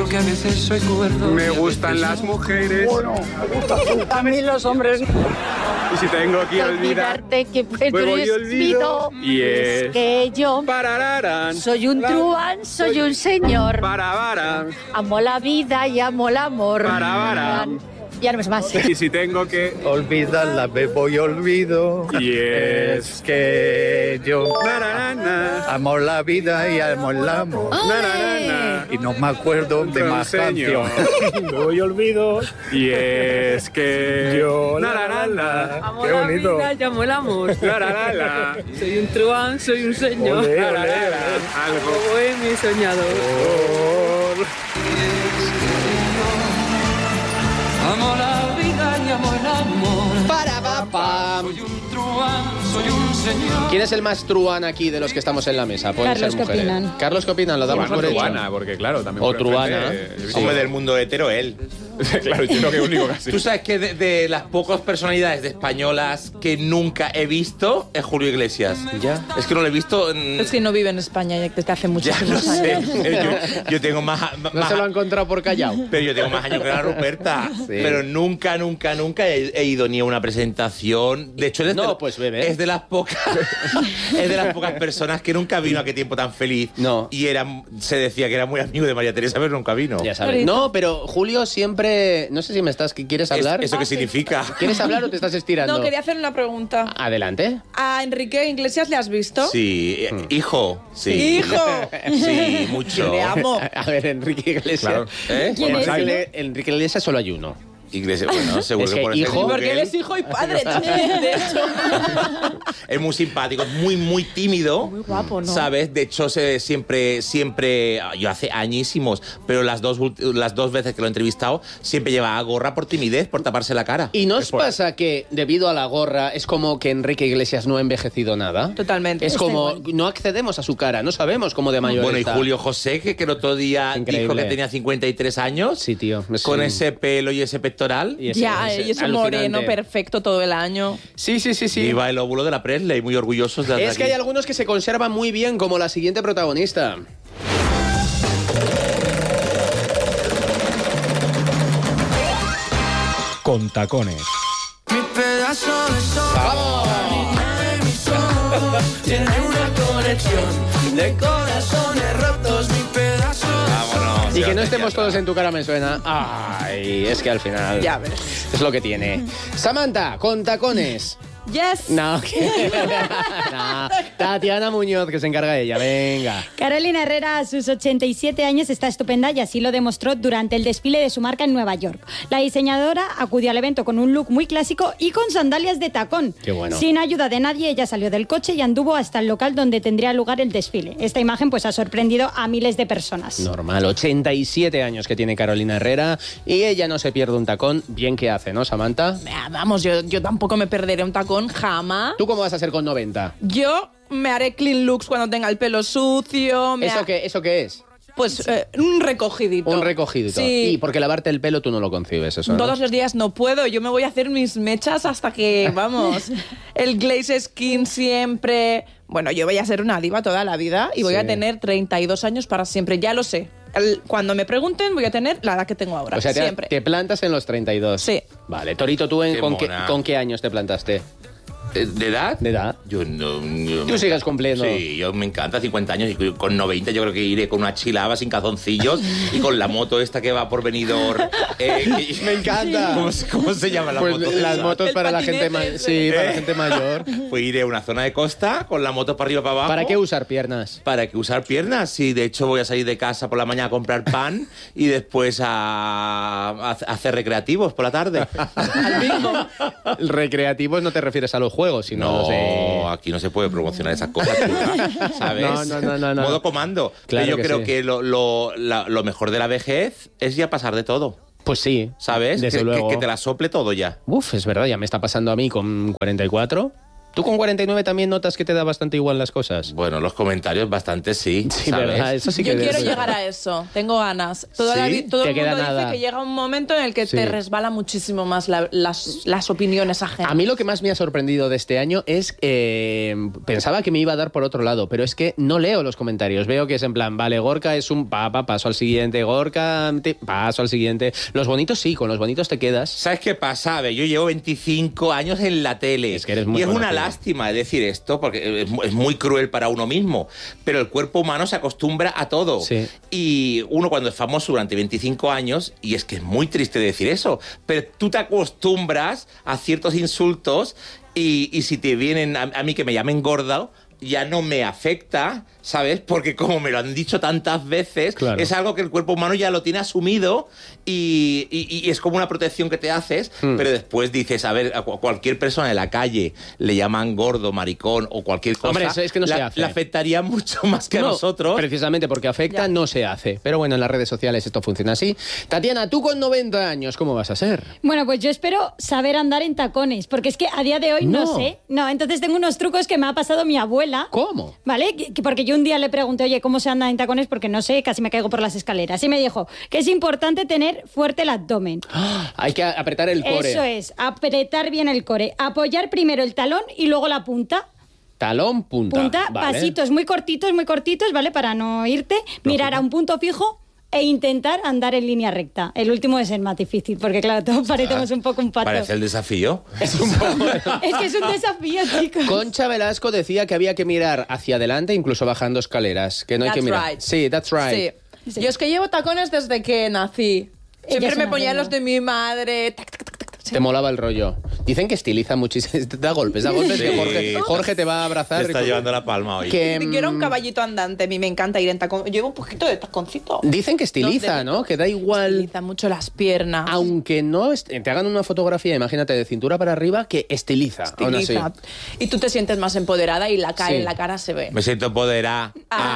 que a veces soy cuerdo. Me gustan las mujeres. Bueno, me gustas tú. A mí los hombres. Y si tengo que olvidarte que luego yo olvido. Y es que yo parararán, soy un truán, soy un señor. Parabarán. Amo la vida y amo el amor. Parabarán. Ya no me sé más. Y si tengo que Olvidarla, bebo y olvido. Y es que yo nararana, amo la vida y amo el amor. nararana. Y no me acuerdo de Con más señor. canciones. Bebo y olvido. Y es que Yo, nararana. Amo Qué la bonito. vida y amo el amor. Nararana. Soy un truán, soy un señor. Olé, olé, Nararana. Algo. Bohemio y soñador. Amo la vida y amo el amor. Para, pa, pa. Soy un truán, soy un señor. ¿Quién es el más truán aquí de los que estamos en la mesa? Pueden Carlos, ser ¿qué mujeres. opinan? Carlos, ¿qué opinan? Lo damos por hecho. Truana, porque claro, también O por truana. enfrente, Hombre del mundo hetero, él. Claro, yo creo que único casi. Tú sabes que de las pocas personalidades de españolas que nunca he visto es Julio Iglesias. Ya. Es que no lo he visto. Es que no vive en España ya desde hace Ya muchísimos lo sé. años. Yo tengo más. No se lo ha encontrado por Callao. Pero yo tengo más años que la Ruperta. Sí. Pero nunca he ido ni a una presentación. De hecho, No, pues bebe. es de las pocas personas que nunca vino a Qué tiempo tan feliz. No. Y se decía que era muy amigo de María Teresa, pero nunca vino. Ya sabes. No, pero Julio siempre... No sé si me estás... ¿Quieres hablar? ¿Eso qué significa? ¿Quieres hablar o te estás estirando? No, quería hacer una pregunta. Adelante. ¿A Enrique Iglesias le has visto? Sí, hijo. Sí. ¡Hijo! Sí, mucho. Le amo. A ver, Enrique Iglesias. Claro. ¿Eh? ¿Quién es? Enrique Iglesias solo hay uno. Iglesias, bueno, seguro Es que que por eso hijo- en Google. Porque él es hijo y padre también, de hecho. Es muy simpático, es muy tímido. Muy guapo, ¿no? ¿Sabes? De hecho, siempre, yo hace añísimos, pero las dos veces que lo he entrevistado, siempre llevaba gorra por timidez, por taparse la cara. ¿Y no os Es por- pasa que debido a la gorra es como que Enrique Iglesias no ha envejecido nada? Totalmente. Es como, no accedemos a su cara, no sabemos cómo de mayor Bueno, está. y Julio José, que el otro día Increíble. dijo que tenía 53 años. Sí, tío. Con ese pelo y ese pectoral. Y ese- Ya, ese y eso alucinante. moreno, perfecto todo el año. Sí. Viva el óvulo de la Presley, muy orgullosos de Es que hay algunos que se conservan muy bien, como la siguiente protagonista. Con tacones. Mi pedazo de sol. De mis ojos tiene una conexión de corazones rotos. Mi pedazo de Vámonos. Y que no estemos todos en tu cara me suena. Ay, es que al final Ya ves. es lo que tiene. Samantha, con tacones. Yes. No, no, Tatiana Muñoz, que se encarga ella. Venga. Carolina Herrera, a sus 87 años, está estupenda y así lo demostró durante el desfile de su marca en Nueva York. La diseñadora acudió al evento con un look muy clásico y con sandalias de tacón. Qué bueno. Sin ayuda de nadie, ella salió del coche y anduvo hasta el local donde tendría lugar el desfile. Esta imagen pues ha sorprendido a miles de personas. Normal, 87 años que tiene Carolina Herrera y ella no se pierde un tacón. Bien que hace, ¿no, Samantha? Vamos, yo tampoco me perderé un tacón jamás. ¿Tú cómo vas a ser con 90? Yo me haré clean looks cuando tenga el pelo sucio. ¿Eso qué es? Pues un recogidito. Un recogidito. Sí. Y porque lavarte el pelo tú no lo concibes, eso, ¿no? Todos los días no puedo. Yo me voy a hacer mis mechas hasta que, vamos, el glaze skin siempre... Bueno, yo voy a ser una diva toda la vida y voy Sí. a tener 32 años para siempre. Ya lo sé. Cuando me pregunten voy a tener la edad que tengo ahora. O sea, siempre. te plantas en los 32. Sí. Vale, Torito, ¿tú Qué con mona. con qué años te plantaste? ¿De edad? ¿De edad? Yo no. Tú sigues cumpliendo. Sí, yo me encanta, 50 años. Y con 90 yo creo que iré con una chilaba sin calzoncillos y con la moto esta que va por Benidorm. Me encanta. ¿Cómo se llama la Pues moto? las esa? motos El para la patinete gente ese. sí, para la gente mayor. Pues iré a una zona de costa con la moto para arriba para abajo. ¿Para qué usar piernas? ¿Para qué usar piernas? Sí, de hecho voy a salir de casa por la mañana a comprar pan y después a hacer recreativos por la tarde. Al bingo. Recreativos no te refieres a los juegos, sino a los de... No, aquí no se puede promocionar esas cosas, chula, ¿sabes? No. Modo comando. Claro Pero yo que creo sí. que lo mejor de la vejez es ya pasar de todo, Pues sí. ¿sabes? Desde que luego. te la sople todo ya. Uf, es verdad, ya me está pasando a mí con 44. ¿Tú con 49 también notas que te da bastante igual las cosas? Bueno, los comentarios bastante sí, Sí, ¿sabes? verdad, eso sí que Yo es quiero verdad. llegar a eso. Tengo ganas. Todo ¿Sí? el Te mundo queda dice nada. que llega un momento en el que Sí. te resbala muchísimo más las opiniones ajenas. A mí lo que más me ha sorprendido de este año es pensaba que me iba a dar por otro lado, pero es que no leo los comentarios. Veo que es en plan, vale, Gorka es un paso al siguiente, Gorka, paso al siguiente. Los bonitos sí, con los bonitos te quedas. ¿Sabes qué pasa? A ver, yo llevo 25 años en la tele. Es que eres muy y es una conocido. lástima decir esto, porque es muy cruel para uno mismo. Pero el cuerpo humano se acostumbra a todo. Sí. Y uno cuando es famoso durante 25 años, y es que es muy triste decir eso, pero tú te acostumbras a ciertos insultos y si te vienen a mí que me llamen gorda, ya no me afecta, ¿sabes? Porque como me lo han dicho tantas veces, Claro. es algo que el cuerpo humano ya lo tiene asumido y es como una protección que te haces, pero después dices, a ver, a cualquier persona en la calle le llaman gordo, maricón o cualquier cosa, Hombre, eso es que no se hace. le afectaría mucho más que a No, nosotros. Precisamente porque afecta, no se hace. Pero bueno, en las redes sociales esto funciona así. Tatiana, tú con 90 años, ¿cómo vas a ser? Bueno, pues yo espero saber andar en tacones, porque es que a día de hoy no No. sé. No, entonces tengo unos trucos que me ha pasado mi abuela. ¿Cómo? ¿Vale? Porque yo un día le pregunté, oye, ¿cómo se anda en tacones? Porque no sé, casi me caigo por las escaleras. Y me dijo que es importante tener fuerte el abdomen. Hay que apretar el core. Eso es, apretar bien el core. Apoyar primero el talón y luego la punta. Talón, punta. Punta, Vale. pasitos muy cortitos, ¿vale? Para no irte. Mirar a un punto fijo e intentar andar en línea recta. El último es el más difícil, porque claro, todos parecemos un poco un pato. Parece el desafío. Es que es un desafío, chicos. Concha Velasco decía que había que mirar hacia adelante, incluso bajando escaleras. Que no hay That's que mirar. right. Sí, that's right. Sí. Yo es que llevo tacones desde que nací. Siempre es me una ponía reina. los de mi madre. Tac, tac, tac, tac. Te molaba el rollo. Dicen que estiliza muchísimo. Da golpes Sí. que Jorge te va a abrazar. Te está llevando la palma hoy. Que, Yo era un caballito andante, a mí me encanta ir en tacón. Llevo un poquito de taconcito. Dicen que estiliza, No, ¿no? Que da igual. Estiliza mucho las piernas. Aunque no te hagan una fotografía, imagínate, de cintura para arriba, que estiliza. Aún así. Estiliza. Y tú te sientes más empoderada y Sí. en la cara se ve. Me siento empoderada.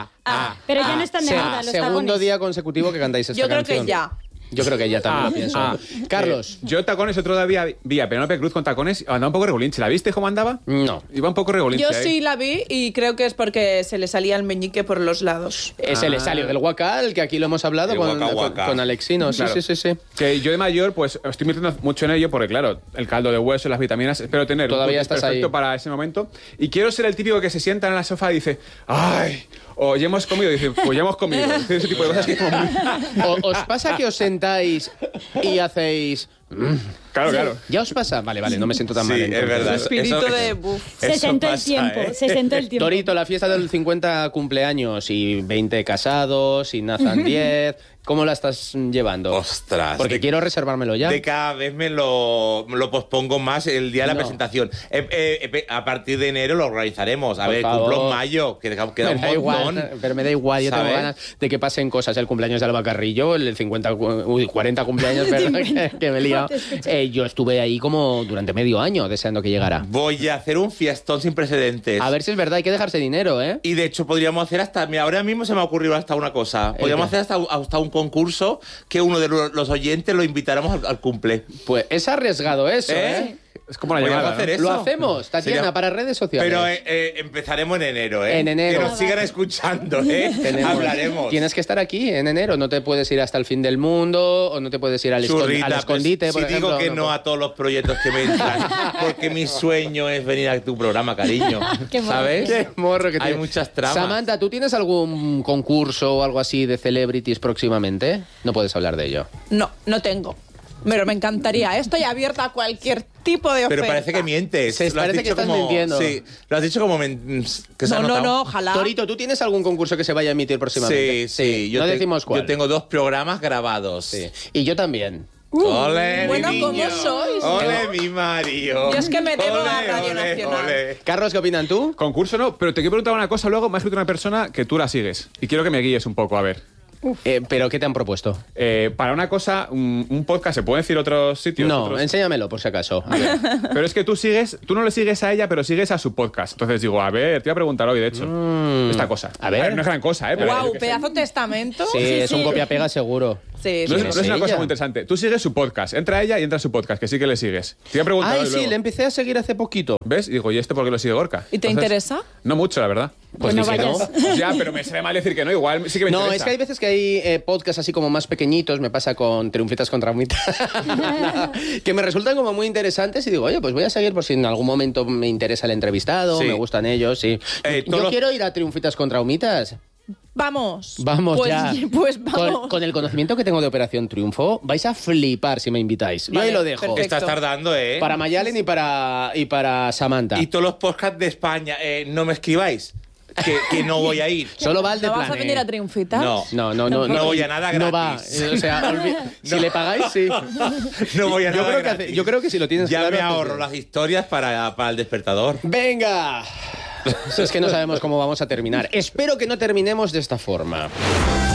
Pero ya no están de moda los Segundo tacones. día consecutivo que cantáis esta Yo creo canción. que ya. Yo creo que ya también lo pienso. Carlos. Yo tacones otro día vi a Penélope Cruz con tacones, andaba un poco regolinche. ¿La viste cómo andaba? No. Iba un poco regolinche. Yo ¿eh? sí la vi y creo que es porque se le salía el meñique por los lados. Se le salió del Huacal, que aquí lo hemos hablado El con, Waka Waka. con Alexino. Sí, Claro. sí. Que yo de mayor, pues estoy metiendo mucho en ello porque, claro, el caldo de hueso, las vitaminas, espero tener Todavía un estás perfecto ahí. para ese momento. Y quiero ser el típico que se sienta en la sofá y dice, ¡ay! O ya hemos comido, y dice, pues ya hemos comido. Ese tipo de cosas que es como muy... ¿Os pasa que os sentáis y hacéis... Claro. ¿Ya os pasa? Vale, no me siento tan Sí, mal. es entonces. verdad. Espíritu Eso- de buf. Se Eso sentó el pasa, tiempo, ¿eh? se sentó el tiempo. Torito, la fiesta del 50 cumpleaños y 20 casados y Nathan 10. ¿Cómo la estás llevando? Ostras. Porque quiero reservármelo ya. De cada vez me lo pospongo más el día de la No. presentación. A partir de enero lo organizaremos. A Por ver, favor. cumplo en mayo, que queda Me un da montón. igual, pero me da igual, yo tengo ¿sabes? ganas de que pasen cosas. El cumpleaños de Alba Carrillo, el 40 cumpleaños, perdón, que me he liado. Yo estuve ahí como durante medio año deseando que llegara. Voy a hacer un fiestón sin precedentes. A ver si es verdad, hay que dejarse dinero, ¿eh? Y de hecho podríamos hacer hasta... Mira, ahora mismo se me ha ocurrido hasta una cosa. Podríamos qué? hacer hasta un concurso que uno de los oyentes lo invitáramos al cumple. Pues es arriesgado eso, ¿eh? Es como la Podríamos llamada, hacer ¿no? eso. Lo hacemos, Tatiana, Sería- para redes sociales. Pero empezaremos en enero, ¿eh? En enero. Que nos sigan escuchando, ¿eh? Tenemos- Hablaremos. Tienes que estar aquí en enero, no te puedes ir hasta el fin del mundo o no te puedes ir al, Churrita, al escondite, pues, por si ejemplo. digo que no a todos los proyectos que me entran, porque mi sueño es venir a tu programa, cariño. Qué morro. ¿Sabes? Qué morro que Hay tiene. muchas tramas. Samantha, ¿tú tienes algún concurso o algo así de celebrities próximamente? No puedes hablar de ello. No, no tengo. Pero me encantaría. Estoy abierta a cualquier tipo de oferta. Pero parece que mientes. Se Lo has parece que dicho estás como- mintiendo. Sí, lo has dicho como que se ha notado. No, ojalá. Torito, ¿tú tienes algún concurso que se vaya a emitir próximamente? Sí. No decimos cuál. Yo tengo 2 programas grabados. Sí. Y yo también. ¡Ole, Bueno, mi ¿cómo niño! sois? ¡Ole, mi Mario! Yo es que me debo Ole, a Radio ole, Nacional. ole. Carlos, ¿qué opinan tú? Concurso no, pero te quiero preguntar una cosa luego. Me ha escrito una persona que tú la sigues. Y quiero que me guíes un poco, a ver. ¿Pero qué te han propuesto? Para una cosa, un podcast, ¿se puede decir otros sitios? No, Otros- enséñamelo, por si acaso. A ver. Pero es que tú no le sigues a ella, pero sigues a su podcast. Entonces digo, a ver, te voy a preguntar hoy, de hecho, esta cosa. A ver. No es gran cosa, ¿eh? Pero Wow, yo qué sé. pedazo testamento. Sí, es un copia-pega seguro. Sí, No, sí, es sí. una cosa ella? muy interesante. Tú sigues su podcast. Entra ella y entra a su podcast, que sí que le sigues. Te iba a preguntar Ay, hoy sí, luego. le empecé a seguir hace poquito. ¿Ves? Y digo, ¿y este por qué lo sigue Gorka? ¿Y te interesa? No mucho, la verdad. Pues no dije, vayas. Ya, pero me sabe mal decir que no. Igual sí que me No, interesa. es que hay veces que hay podcasts así como más pequeñitos, me pasa con Triunfitas contra Humitas, que me resultan como muy interesantes y digo, oye, pues voy a seguir por si en algún momento me interesa el entrevistado, Sí. me gustan ellos, sí. todos Yo los- quiero ir a Triunfitas contra Humitas. Vamos. Vamos pues, ya. Pues vamos. Con el conocimiento que tengo de Operación Triunfo, vais a flipar si me invitáis. Yo Vale, ahí lo dejo. perfecto. Estás tardando, ¿eh? Para Mayalen y para Samantha. Y todos los podcasts de España, no me escribáis, que no voy a ir. Solo va el de ¿No vas a Planet. venir a Triunfitas? No. No voy a nada No va. gratis. O sea, si le pagáis, sí. No voy a Yo nada creo, gratis. yo creo que si lo tienes Ya claro, me haces ahorro bien. las historias para el despertador. ¡Venga! Es que no sabemos cómo vamos a terminar. Espero que no terminemos de esta forma.